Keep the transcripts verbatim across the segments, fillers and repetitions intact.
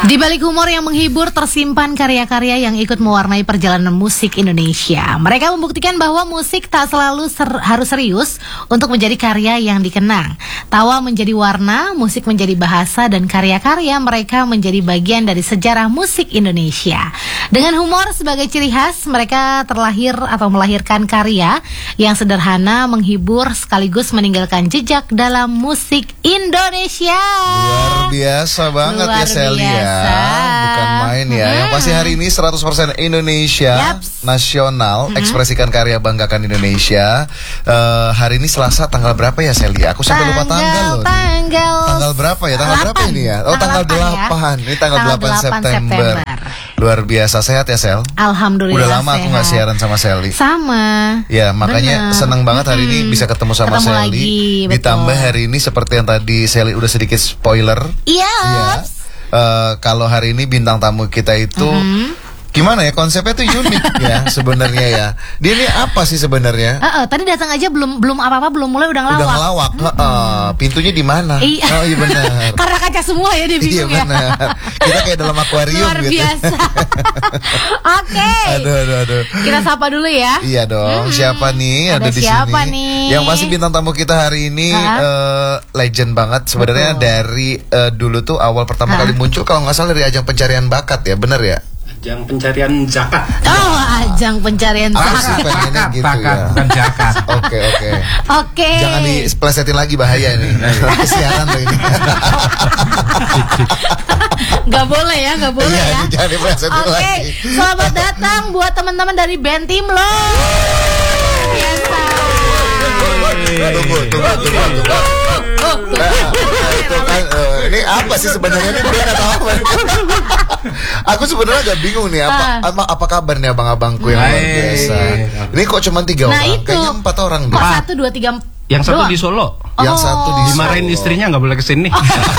Di balik humor yang menghibur tersimpan karya-karya yang ikut mewarnai perjalanan musik Indonesia. Mereka membuktikan bahwa musik tak selalu ser harus serius untuk menjadi karya yang dikenang. Tawa menjadi warna, musik menjadi bahasa, dan karya-karya mereka menjadi bagian dari sejarah musik Indonesia. Dengan humor sebagai ciri khas, mereka terlahir atau melahirkan karya yang sederhana, menghibur, sekaligus meninggalkan jejak dalam musik Indonesia. Luar biasa banget Luar ya Sally ya. Bukan main ya. Hmm. Yang pasti hari ini seratus persen Indonesia Yaps. nasional, Hmm. ekspresikan karya, banggakan Indonesia. Uh, hari ini Selasa tanggal berapa ya Sally? Aku sampai lupa tanggal loh. Tanggal Tanggal berapa ya? Tanggal berapa ini ya? Oh, tanggal delapan. Ini tanggal delapan September. Luar biasa, sehat ya Sel? Alhamdulillah. Udah lama sehat. aku gak siaran sama Sally. Sama. Ya makanya Bener. senang banget hari ini bisa ketemu sama Ketemu Sally. lagi, betul. Ditambah hari ini seperti yang tadi Sally udah sedikit spoiler. Iya. Ya. Uh, kalau hari ini bintang tamu kita itu Mm-hmm. gimana ya, konsepnya tuh unik ya sebenarnya ya. Dia ini apa sih sebenarnya? Uh, uh, tadi datang aja belum belum apa-apa, belum mulai udah ngelawak. Udah ngelawak. Mm-hmm. Uh, pintunya di mana? Iya. Oh iya benar. Karena kaca semua ya dia Iya bingung ya. benar. Kita kayak dalam akuarium Luar gitu. biasa. Oke. Aduh aduh aduh. Kita sapa dulu ya. Iya dong. Hmm. Siapa nih Ada ada di siapa sini? nih? Yang pasti bintang tamu kita hari ini Ha? uh, legend banget sebenarnya. Betul. Dari uh, dulu tuh awal pertama Ha? kali muncul kalau nggak salah dari ajang pencarian bakat ya, bener ya? Ajang pencarian zakat. Oh, ajang pencarian Aku sih bakat. pengennya gitu bakat, ya. bukan zakat. Oke oke. Oke. Jangan diplesetin lagi, bahaya nih. Kesianan loh ini. Gak boleh ya, gak boleh Iya, ya. jangan diplesetin Oke, lagi. selamat datang buat teman-teman dari band Timlo. Biasa. Tunggu, tunggu, tunggu, tunggu. Nah, itu kan, eh, ini apa sih sebenarnya, ini band atau apa? Aku sebenarnya agak bingung nih, apa apa, apa kabar nih abang-abangku yang luar biasa. Ini kok cuma tiga Nah, orang? itu. Kayaknya empat orang Kok deh. satu, dua, tiga, Yang satu doang? di Solo. Yang Oh. satu di Dimarahin Solo. istrinya nggak boleh kesini.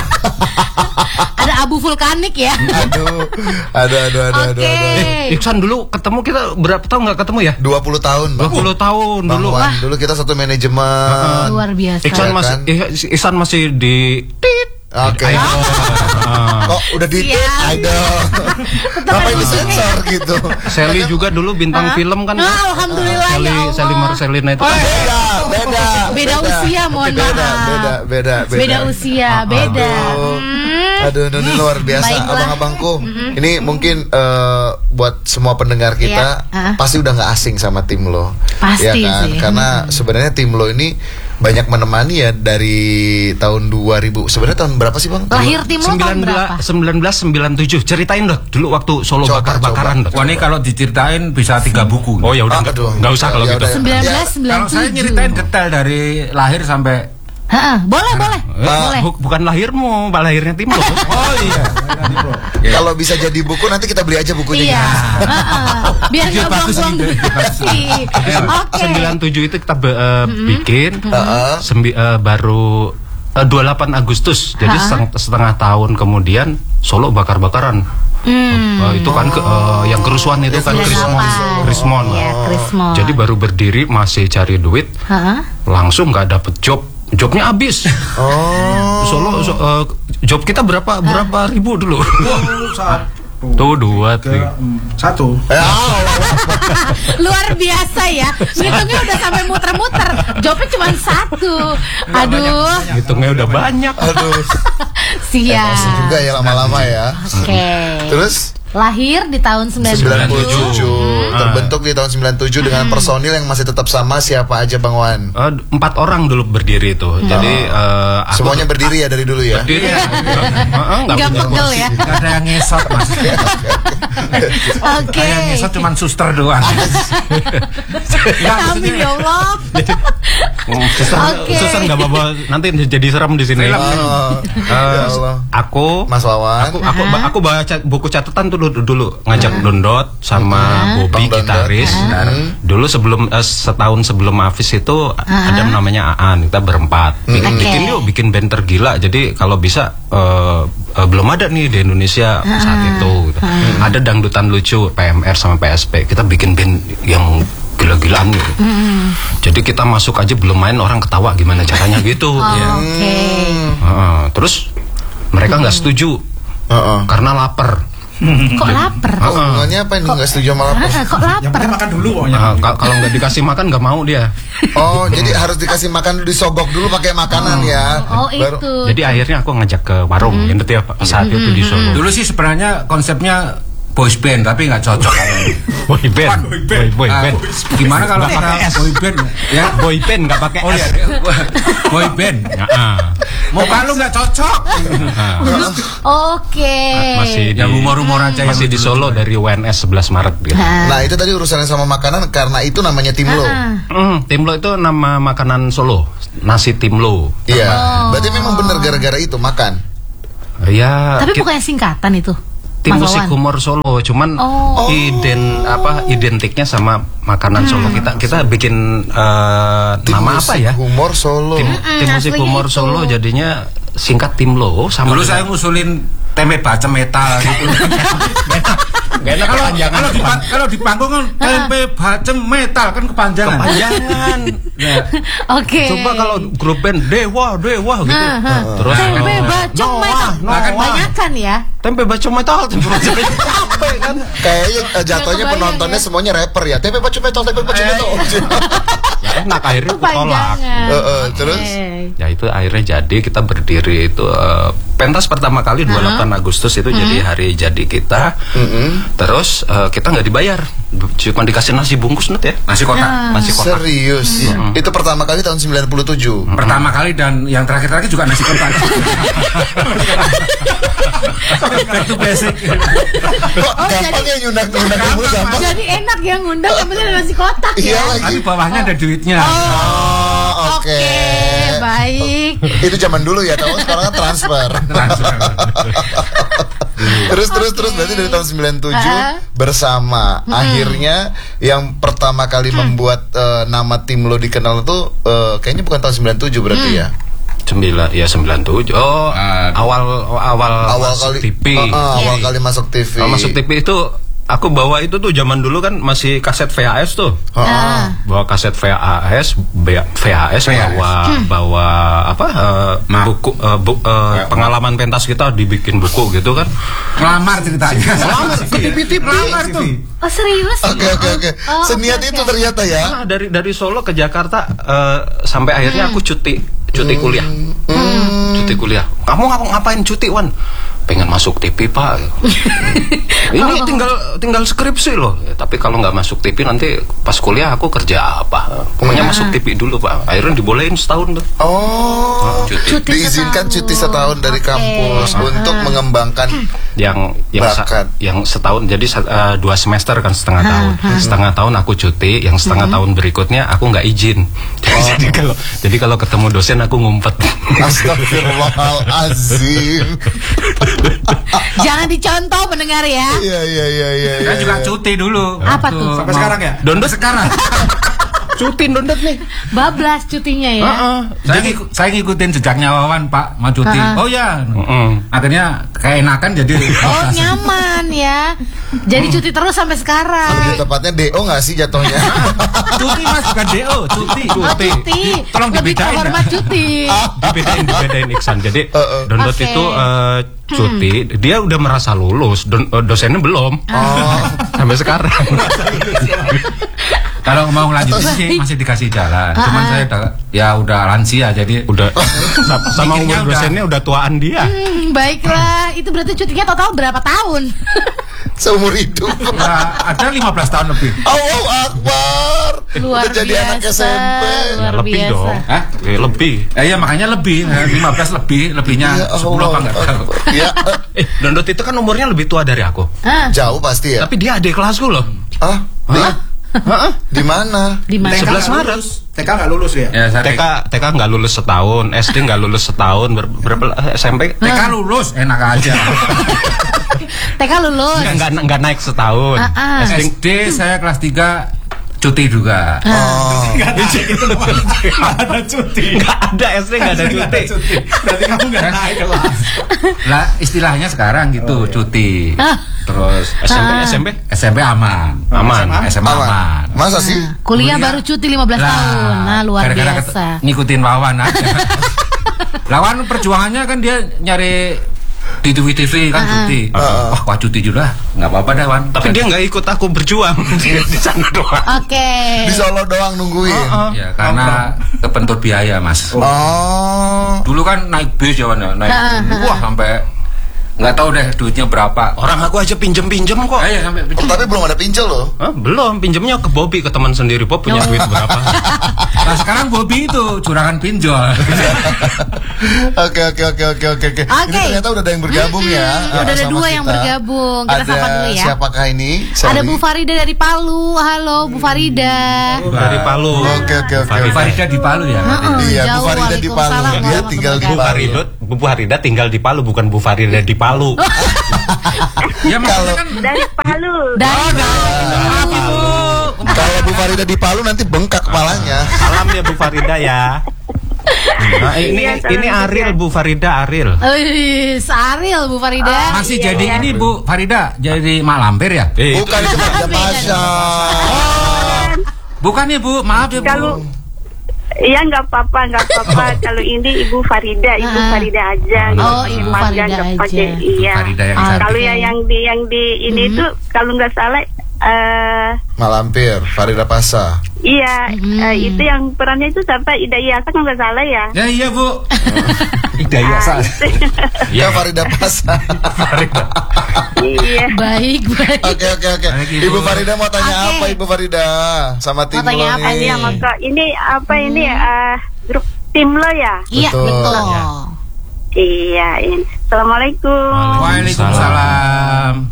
Ada abu vulkanik ya. Aduh, aduh, aduh, aduh, aduh, Oke. aduh. Eh, Iksan dulu ketemu kita berapa tahun nggak ketemu ya? dua puluh tahun, Bang. dua puluh tahun Bang dulu. Wan, dulu kita satu manajemen. Luar biasa. Iksan Ya masih kan? eh, Iksan masih di tit. Oke. Idol. Ah. Kok udah di Siap. idol. Ngapain disensor gitu? Sally juga dulu bintang film kan. Ah, alhamdulillah, Sally, ya Allah. Sally Marcelina itu. kan. Beda, beda. Beda usia, mohon beda, maaf. Beda, beda, beda. Beda usia, beda. Aduh, Hmm. aduh, aduh, ini luar biasa, Baiklah. abang-abangku. Ini mungkin eh, buat semua pendengar kita Iya, ah. pasti udah nggak asing sama tim lo, Pasti ya kan? sih. Karena sebenarnya tim lo ini banyak menemani ya dari tahun dua ribu. Sebenarnya tahun berapa sih bang? Lahir tim lo tahun berapa? sembilan belas sembilan puluh tujuh. Ceritain dong dulu waktu Solo Coba, bakar-bakaran. coba. Wah, ini kalau diceritain bisa tiga buku. Oh ya udah, Ah, aduh. nggak usah kalau Ya gitu. udah, ya. sembilan belas sembilan Kalau puluh tujuh. saya nyeritain detail dari lahir sampai. Heeh, boleh, boleh. Eh, Boleh. bu- bukan lahirmu, malah lahirnya tim lo. Oh iya. Kalau bisa jadi buku nanti kita beli aja bukunya. Iya. gitu. Heeh. Biar Ide nggak bagus, buang-buang ide duit. bagus. Oke. sembilan puluh tujuh itu kita be- eh, bikin Heeh. sembi- eh, baru eh, dua puluh delapan Agustus. Jadi Ha-ha. seteng- setengah tahun kemudian Solo bakar-bakaran. Hmm. Eh, itu kan ke- eh, yang kerusuhan itu kan Krismon. sembilan puluh delapan. Krismon. Iya, Krismon. Jadi baru berdiri masih cari duit, Heeh. langsung nggak dapet job. Jobnya habis. Oh. Solo so- eh, job kita berapa berapa ribu dulu? Tuh dua, tiga. Satu. Ya, Allah. Luar biasa ya. Ngitungnya udah sampai muter-muter. Jawabnya cuma satu. Aduh. Hitungnya udah banyak. Aduh. Siap. Emosi juga ya lama-lama ya. Oke. Terus Lahir di tahun sembilan sembilan puluh puluh tujuh. tujuh terbentuk di tahun sembilan puluh tujuh dengan personil yang masih tetap sama. Siapa aja Bang Wan? Eh, empat orang dulu berdiri itu. Jadi eh, aku Semuanya berdiri ya dari dulu ya. berdiri. Heeh, nggak Nggak punya pegel ya. Gak ada yang ngesot mas. Oke. Yang ngesot cuma suster doang. Amin ya Allah. Susah, Oke. susah nggak apa-apa. Nanti jadi serem di sini. Oh, Eh, ya Allah. aku, Mas Wawan. aku, aku, aku baca buku catatan tuh dulu, dulu ngajak Dondot sama Bobby Bang Dondot. gitaris. Hmm. Dulu sebelum eh, setahun sebelum Hafiz itu ada namanya Aan, kita berempat. Bikin, Oke. bikin yuk, bikin band tergila. Jadi kalau bisa eh, eh, belum ada nih di Indonesia saat itu. Gitu. Ada dangdutan lucu P M R sama P S P. Kita bikin band yang gila-gilaan gitu. Jadi kita masuk aja belum main orang ketawa gimana caranya gitu. Ya. Oke. Heeh, terus mereka nggak setuju. Heeh. karena lapar. Kok lapar? Oh, hubungannya apa ini? Nggak setuju sama lapar? Ah, kok Yang lapar? penting makan dulu pokoknya. Nah, ka- kalau nggak dikasih makan nggak mau dia. Oh, jadi harus dikasih makan, disogok dulu pakai makanan ya. Oh Baru- itu. Jadi akhirnya aku ngajak ke warung, yang ya saat itu di Solo. Dulu sih sebenarnya konsepnya boys band tapi nggak cocok. Boy band, Boy boy, boy Ah, band. Gimana kalau Nggak kita pakai S. boy band? Ya, Boy band nggak pakai oh S. ya, boy band. Nah, Muka lu nggak cocok. Oke. masih di, Yang humor-humor aja yang masih di lucu-lucu. Solo dari U N S sebelas Maret gitu. Nah, itu tadi urusannya sama makanan karena itu namanya timlo. Ah. Hmm, timlo itu nama makanan Solo, nasi timlo. Iya. Oh. Berarti memang benar gara-gara itu makan. Ya, Tapi ki- bukannya singkatan itu? tim Mas musik Wawan? humor Solo, cuman Oh. iden apa identiknya sama makanan Solo. Kita kita bikin eh, Tim nama apa musik ya? Humor Solo. Tim, Mm-mm, tim musik aslinya humor itu. Solo jadinya singkat Timlo sama Dulu dengan- saya ngusulin tempe bacem metal gitu. Gak enak Kalau kepanjangan. kalau di pa- kalau di panggung kan tempe bacem metal kan kepanjangan. Kepanjangan. Ya. Oke. Coba kalau grup band Dewa, Dewa gitu. Ah, ah. Terus Tempe eh, bacem Noah, metal. Noah. Bahkan banyakan ya. Tempe bacem metal, tempe bacem metal. Capek kan? Kayaknya eh, jatuhnya kebayang penontonnya ya. semuanya rapper ya. Tempe bacem metal, tempe bacem Eh, metal. Ya enak akhirnya aku tolak. Kepanjangan. Eh, eh, terus? Oke. Ya itu akhirnya jadi kita berdiri itu eh, pentas pertama kali dua puluh delapan Agustus itu jadi hari jadi kita. Terus eh, kita nggak dibayar, cuma dikasih nasi bungkus net ya. Nasi kotak. Nasi kotak. Serius. Itu pertama kali tahun sembilan puluh tujuh. Pertama kali dan yang terakhir-terakhir juga nasi kotak. Back to basic. Kok gampang ya nyundak-nyundak kamu gampang? Jadi enak ya ngundang yang penting ada nasi kotak Iya ya. lagi. Tapi bawahnya ada duitnya. Oh, oke. Oke, baik. Itu zaman dulu ya, tahu sekarang kan transfer. terus terus terus berarti dari tahun sembilan puluh tujuh Ah. bersama. Akhirnya yang pertama kali membuat eh, nama tim lo dikenal itu eh, kayaknya bukan tahun sembilan puluh tujuh berarti ya. Sembilan, ya sembilan tujuh. Oh, Ah, awal awal Awal masuk kali T V. Ah, ah, awal Iya. kali masuk T V. Awal masuk T V itu aku bawa itu tuh zaman dulu kan masih kaset V H S tuh. Ah, ah. Bawa kaset V H S, B- V H S, V H S. bawa bawa apa eh, Ma- buku eh, bu- eh, pengalaman pentas kita dibikin buku gitu kan. Ngelamar ceritanya. Ngelamar ke T V T V. Ngelamar tuh. Oh serius? Oke oke oke. Oh, Seniat oke, itu oke. ternyata ya. Nah, dari dari Solo ke Jakarta eh, sampai akhirnya aku cuti cuti kuliah. Cuti kuliah. Kamu ngap- ngapain cuti, Wan? Pengen masuk T V, Pak. Ini tinggal tinggal skripsi loh. Ya, tapi kalau nggak masuk T V nanti pas kuliah aku kerja apa? Pokoknya masuk T V dulu, Pak. Akhirnya dibolehin setahun tuh. Oh. Cuti. Cuti Diizinkan setahun. cuti setahun dari Oke. kampus untuk mengembangkan yang yang sa- Bakat. yang setahun jadi sa- eh, dua semester kan setengah tahun setengah tahun aku cuti yang setengah tahun berikutnya aku nggak izin jadi kalau jadi kalau ketemu dosen aku ngumpet. Astagfirullahalazim. Jangan dicontoh pendengar ya. Iya iya iya iya. Saya iya. juga cuti dulu. Apa Waktu tuh? mau- Sampai sekarang ya? Dondot? Sampai sekarang. Cuti dondet nih. Bablas cutinya ya. Heeh. saya, ngiku- saya ngikutin jejaknya Wawan, Pak, mau cuti. Ha-ha. Oh ya. Mm-mm. Akhirnya keenakan jadi. Oh nyaman ya. Jadi cuti terus sampai sekarang. Lebih tepatnya D O nggak sih jatuhnya? Cuti Mas, bukan D O, cuti. Oh, cuti. Tolong Lebih dibedain, terhormat Dah. cuti. dibedain dibedain Iksan. Jadi Uh-uh. Dondot Oke. itu eh, cuti, dia udah merasa lulus, don- eh, dosennya belum. Oh. Sampai sekarang. Kalau mau lanjutin sih masih dikasih jalan. Cuman saya udah ya udah lansia jadi Udah sama- sama Mikirnya umur udah- dosennya udah tuaan dia. Hmm, baiklah, itu berarti cutinya total berapa tahun? Seumur hidup. ya, ada lima belas tahun lebih. Allahu Akbar. Luar Udah jadi anak biasa, S M P. luar lebih biasa. dong. Hah? Eh, lebih. Eh, iya makanya lebih, eh, lima belas lebih, lebihnya Ya sepuluh apa Allah. enggak tahu. Ya, Eh, Dondot itu kan umurnya lebih tua dari aku. Ah, jauh pasti ya. Tapi dia adik kelasku loh. Ah, di, Heeh. di mana? di mana? sebelas Maret. T K nggak lulus ya? Ya, saya T K T K nggak lulus setahun, S D nggak lulus setahun, ber, berapa eh, S M P T K lulus enak aja. T K lulus. nggak nggak nggak naik setahun. Ah, ah. S D S D saya kelas tiga cuti juga. Oh. Nggak ada itu namanya. Nggak ada cuti. nggak ada S D nggak ada Nggak ada cuti. cuti. Berarti kamu nggak naik kelas. Lah istilahnya sekarang gitu cuti. Terus S M P S M P S M P aman. aman. S M A aman. Aman. Masa sih? Kuliah baru cuti lima belas tahun. Nah, luar gara-gara biasa. ket- ngikutin Wawan aja. Lawan perjuangannya kan dia nyari di T V T V kan cuti. Uh-uh. Wah, wah cuti juga. Nggak apa-apa dah, Wan. Tapi dia nggak ikut aku berjuang. Dia di sana doang. Oke. Di Solo doang nungguin. Ya, karena kepentur biaya, Mas. Oh. Dulu kan naik bis ya, Wan, ya. Naik wah sampai nggak tahu deh duitnya berapa. Orang aku aja pinjem-pinjem kok. Eh, ya, sampai Oh, tapi belum ada pincel loh. Hah, belum, pinjemnya ke Bobby, ke teman sendiri. Bob punya duit berapa? Nah, sekarang Bobby itu curangan pinjol. Oke oke oke oke oke oke. Ini Oke. ternyata udah ada yang bergabung ya. Hmm, uh, udah ada sama dua kita. yang bergabung. Kita Ada sapa dulu ya. siapakah ini? Ada Sally? Bu Farida dari Palu. Halo Bu Farida. Dari Palu. Oke oke oke. Farida. Farida di Palu ya. Heeh, Iya, Bu jauh. Farida di Palu. Waalaikumsalam Dia tinggal di Bu warahmatullahi Palu. Farida, Bu Farida tinggal di Palu, bukan Bu Farida di Palu. Ya maksudnya kan Dari Palu. Dari Palu. Kalau Bu Farida di Palu nanti bengkak kepalanya. Salam ya Bu Farida ya. Nah, ini Iya, salam ini Ariel juga. Bu Farida Ariel. Eh, Ariel Bu Farida. masih Iya, jadi iya. ini Bu Farida jadi mak lampir ya? Eh, itu Bukan itu Farida Pasha. Bukan ya Bu, maaf ya Bu. Kalau iya nggak apa-apa, nggak apa-apa. Kalau ini Ibu Farida, Ibu Ah. Farida aja. Oh, Gitu. Ibu Emang Farida nggak aja. pakai, Iya. Farida yang Ah. cantik. Kalau ya yang di yang di ini Mhm. tuh kalau nggak salah, eh Malampir, Farida Pasha. iya Mhm. eh, itu yang perannya itu siapa? Ida Iyasa kalau nggak salah ya. Ya iya Bu. Hidayah Ah, itu. Ya Farida Pasha. Iya. Baik, baik. Oke oke oke. Baik, Ibu. Ibu Farida mau tanya Oke. apa Ibu Farida? Sama tim Mau tanya lo apa nih. Iya maka ini apa ini eh, grup tim lo ya? Iya, Betul. betul. Iya. Ini. Assalamualaikum. Waalaikumsalam.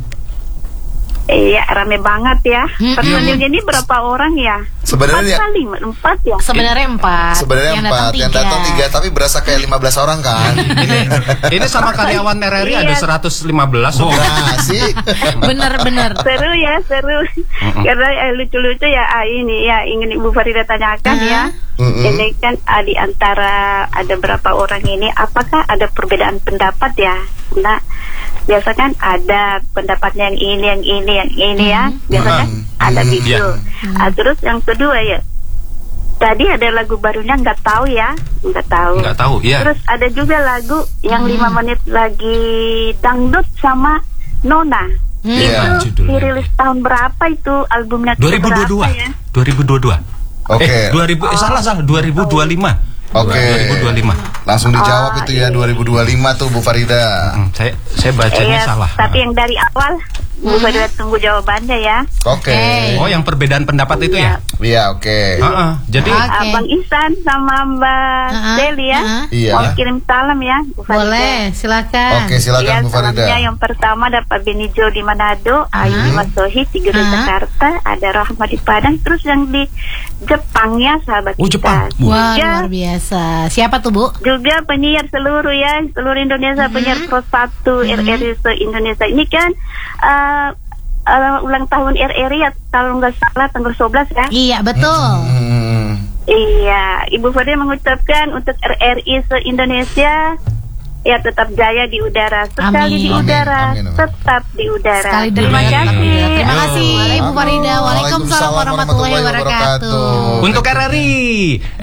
Iya rame banget ya. Mm-mm. Pengunjung ini berapa orang ya? Sebenarnya- empat kali, empat ya. Sebenarnya empat. Sebenarnya Yang empat, datang yang tiga. datang tiga, tapi berasa kayak lima belas orang kan? ini sama karyawan R R I ada Iya. seratus lima belas. Oh. Nah sih. Bener-bener. Seru ya, seru. Karena eh, lucu-lucu ya ah, ini ya ingin Ibu Farida tanyakan Ah. ya. Mm-mm. Ini kan ah, di antara ada berapa orang ini, apakah ada perbedaan pendapat ya? Nah, biasa kan ada pendapatnya yang ini, yang ini, yang ini ya. Biasa kan Mm. ada Mm. gitu. Ah, terus yang kedua ya, tadi ada lagu barunya nggak tahu ya, nggak tahu. Nggak tahu, iya. Terus ada juga lagu yang lima menit lagi dangdut sama Nona. Hmm. Iya. Itu dirilis tahun berapa itu albumnya? dua ribu dua puluh dua. berapa ya? dua ribu dua puluh dua. Oke. Eh, dua ribu eh, salah salah dua ribu dua puluh lima. Oke. dua ribu dua puluh lima. Langsung dijawab Oh, itu ya dua ribu dua puluh lima tuh Bu Farida. Hmm, saya saya bacanya Iya, salah. tapi yang dari awal Bu Farida tunggu jawabannya ya. Oke. Oh, yang perbedaan pendapat itu ya? Iya oke. Heeh. Jadi Ah. Oke. Abang Ihsan sama Mbak Uh-uh, Deli ya. uh-uh. Iya. Mau kirim salam ya Bu Farida. Boleh, silakan. Oke silakan Iya, Bu Farida. salamnya yang pertama dapat Benijo di Manado, Ayu di Masohi, Tiguru Uh-huh. Jakarta, ada Rahma di Padang, terus yang di Jepang ya sahabat Oh, kita. Jepang. Wah, Juga, luar biasa. Siapa tuh, Bu? juga penyiar seluruh ya, seluruh Indonesia, penyiar Pro satu R R I se-Indonesia. Ini kan uh, uh, ulang tahun R R I ya, kalau nggak salah tanggal sebelas ya. Iya, betul. Hmm. Iya, Ibu Farida mengucapkan untuk R R I se-Indonesia ya tetap jaya di udara, sekali Amin. di udara, Amin, amin, amin. tetap di udara. Sekali di Terima udara, tetap di kasih. udara. Terima kasih, Bu Farida. Halo. Waalaikumsalam warahmatullahi wabarakatuh. untuk R R I,